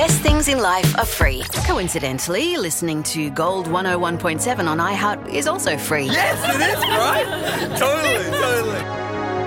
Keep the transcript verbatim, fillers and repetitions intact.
best things in life are free. Coincidentally, listening to Gold one oh one point seven on iHeart is also free. Yes, it is, right? Totally.